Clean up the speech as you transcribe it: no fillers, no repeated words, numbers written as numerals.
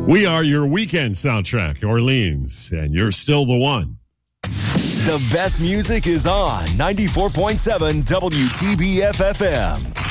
We are your weekend soundtrack, Orleans, and you're still the one. The best music is on 94.7 WTBF FM.